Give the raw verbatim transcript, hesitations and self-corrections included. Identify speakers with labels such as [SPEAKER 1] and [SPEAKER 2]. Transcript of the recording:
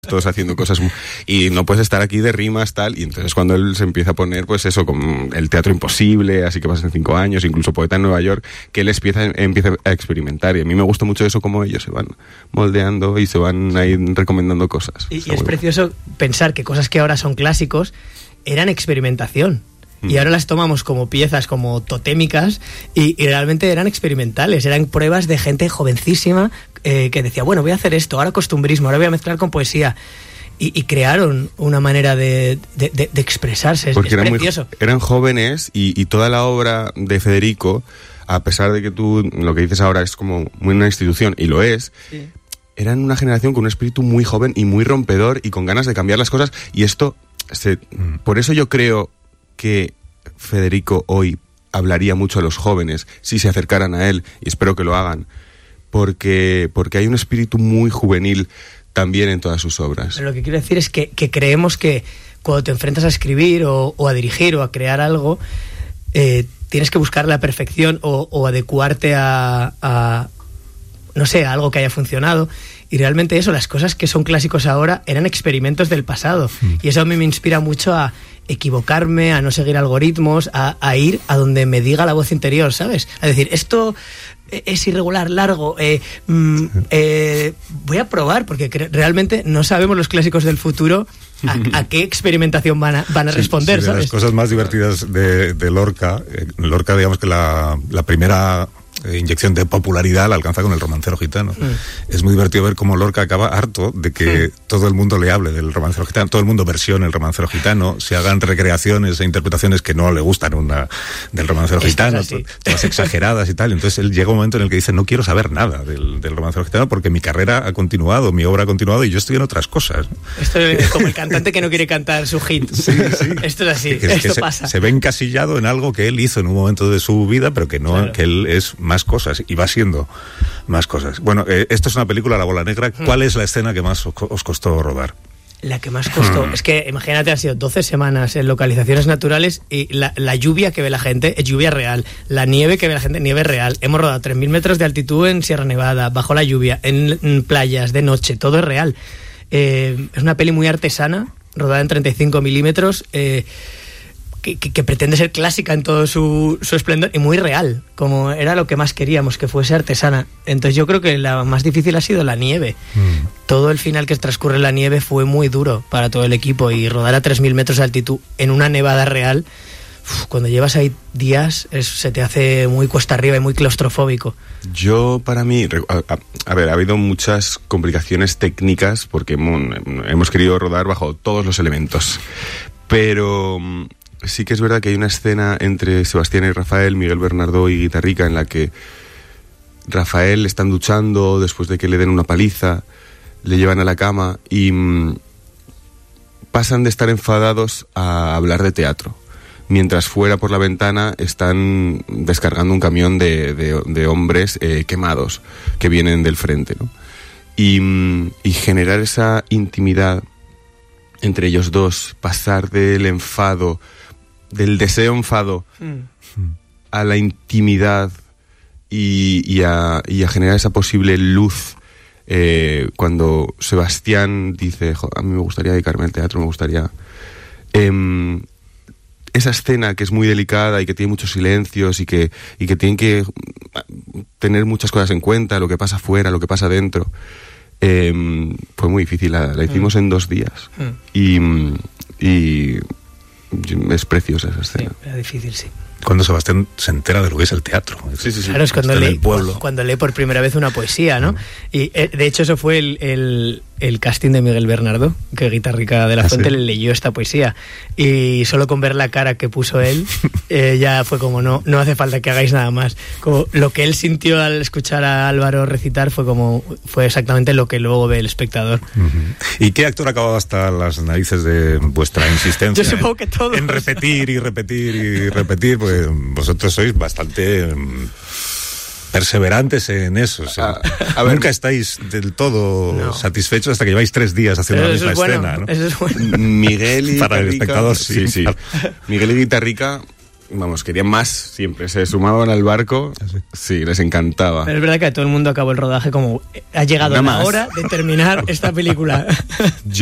[SPEAKER 1] todos haciendo cosas muy, y no puedes estar aquí de rimas tal, y entonces cuando él se empieza a poner pues eso, con el teatro imposible, así que pasan cinco años, incluso Poeta en Nueva York, que él empieza, empieza a experimentar, y a mí me gusta mucho eso, como ellos se van moldeando y se van ahí recomendando cosas.
[SPEAKER 2] Y, y es precioso bueno. pensar que cosas que ahora son clásicos eran experimentación. Y ahora las tomamos como piezas, como totémicas, y, y realmente eran experimentales, eran pruebas de gente jovencísima eh, que decía, bueno, voy a hacer esto, ahora costumbrismo, ahora voy a mezclar con poesía. Y, y crearon una manera de, de, de, de expresarse.
[SPEAKER 1] Porque
[SPEAKER 2] es
[SPEAKER 1] eran,
[SPEAKER 2] precioso.
[SPEAKER 1] Muy, eran jóvenes y, y toda la obra de Federico, a pesar de que tú lo que dices ahora es como muy una institución, y lo es, sí. Eran una generación con un espíritu muy joven y muy rompedor y con ganas de cambiar las cosas, y esto, se, mm. por eso yo creo que Federico hoy hablaría mucho a los jóvenes si se acercaran a él, y espero que lo hagan, porque, porque hay un espíritu muy juvenil también en todas sus obras.
[SPEAKER 2] Pero lo que quiero decir es que, que creemos que cuando te enfrentas a escribir o, o a dirigir o a crear algo, eh, tienes que buscar la perfección o, o adecuarte a, a, no sé, a algo que haya funcionado. Y realmente eso, las cosas que son clásicos ahora eran experimentos del pasado. Mm. Y eso a mí me inspira mucho a equivocarme, a no seguir algoritmos, a, a ir a donde me diga la voz interior, ¿sabes? A decir, esto es irregular, largo, eh, mm, eh, voy a probar, porque cre- realmente no sabemos los clásicos del futuro a, a qué experimentación van a, van a responder,
[SPEAKER 3] sí, sí,
[SPEAKER 2] ¿sabes?
[SPEAKER 3] De las cosas más divertidas de, de Lorca, eh, Lorca, digamos que la, la primera inyección de popularidad la alcanza con El romancero gitano. Mm. Es muy divertido ver cómo Lorca acaba harto de que mm. todo el mundo le hable del romancero gitano, todo el mundo versione El romancero gitano, se hagan recreaciones e interpretaciones que no le gustan una, del romancero Esto gitano, to, todas exageradas y tal. Entonces él llega un momento en el que dice, no quiero saber nada del, del romancero gitano porque mi carrera ha continuado, mi obra ha continuado y yo estoy en otras cosas.
[SPEAKER 2] Esto es como el cantante que no quiere cantar su hit.
[SPEAKER 3] Sí, sí.
[SPEAKER 2] Esto es así,
[SPEAKER 3] que,
[SPEAKER 2] esto
[SPEAKER 3] que
[SPEAKER 2] pasa.
[SPEAKER 3] Se, se ve encasillado en algo que él hizo en un momento de su vida, pero que no, claro. que él es más cosas y va siendo más cosas. Bueno, eh, esto es una película, La bola negra. ¿Cuál mm. es la escena que más os costó rodar?
[SPEAKER 2] La que más costó, mm. es que imagínate, han sido doce semanas en localizaciones naturales y la, la lluvia que ve la gente es lluvia real, la nieve que ve la gente, nieve real. Hemos rodado tres mil metros de altitud en Sierra Nevada, bajo la lluvia, en, en playas, de noche, todo es real. Eh, es una peli muy artesana, rodada en treinta y cinco milímetros, eh, Que, que, que pretende ser clásica en todo su, su esplendor y muy real, como era lo que más queríamos, que fuese artesana. Entonces yo creo que la más difícil ha sido la nieve. Mm. Todo el final que transcurre en la nieve fue muy duro para todo el equipo, y rodar a tres mil metros de altitud en una nevada real, uf, cuando llevas ahí días, es, se te hace muy cuesta arriba y muy claustrofóbico.
[SPEAKER 1] Yo, para mí, a, a, a ver, ha habido muchas complicaciones técnicas porque hemos, hemos querido rodar bajo todos los elementos, pero sí que es verdad que hay una escena entre Sebastián y Rafael, Miguel Bernardo y Guitarrica, en la que Rafael están duchando después de que le den una paliza, le llevan a la cama y mmm, pasan de estar enfadados a hablar de teatro, mientras fuera por la ventana están descargando un camión de, de, de hombres eh, quemados que vienen del frente, ¿no? Y, mmm, y generar esa intimidad entre ellos dos, pasar del enfado, del deseo enfado mm. a la intimidad y, y, a, y a generar esa posible luz, eh, cuando Sebastián dice, a mí me gustaría dedicarme al teatro, me gustaría... Eh, esa escena que es muy delicada y que tiene muchos silencios y que, y que tienen que tener muchas cosas en cuenta, lo que pasa afuera, lo que pasa dentro, eh, fue muy difícil, la, la hicimos mm. en dos días mm. y... y es preciosa esa escena.
[SPEAKER 2] Sí, era difícil, sí.
[SPEAKER 3] Cuando Sebastián se entera de lo que es el teatro.
[SPEAKER 1] Sí, sí, sí.
[SPEAKER 2] Claro, es cuando lee,
[SPEAKER 3] pueblo.
[SPEAKER 2] cuando lee por primera vez una poesía, ¿no? Mm. Y eh, de hecho eso fue el, el, el casting de Miguel Bernardo, que Guitarrica de la Fuente ¿Ah, sí? le leyó esta poesía. Y solo con ver la cara que puso él, eh, ya fue como, no, no hace falta que hagáis nada más. Como lo que él sintió al escuchar a Álvaro recitar fue como fue exactamente lo que luego ve el espectador.
[SPEAKER 3] Uh-huh. ¿Y qué actor ha acabado hasta las narices de vuestra insistencia?
[SPEAKER 2] Yo supongo que todos.
[SPEAKER 3] En repetir y repetir y repetir, pues vosotros sois bastante um, perseverantes en eso. O sea, a, a ver, nunca estáis del todo no. satisfechos hasta que lleváis tres días haciendo la misma
[SPEAKER 2] es bueno,
[SPEAKER 3] escena, ¿no?
[SPEAKER 2] Eso es bueno.
[SPEAKER 1] Miguel y
[SPEAKER 3] Para
[SPEAKER 1] Guitarrica,
[SPEAKER 3] el espectador, sí.
[SPEAKER 1] sí, sí. Miguel y Guitarrica vamos, querían más siempre, se sumaban al barco,
[SPEAKER 3] ¿Ah, sí?
[SPEAKER 1] Sí, les encantaba.
[SPEAKER 2] Pero es verdad que todo el mundo acabó el rodaje como ha llegado
[SPEAKER 1] Nada
[SPEAKER 2] la
[SPEAKER 1] más.
[SPEAKER 2] hora de terminar esta película.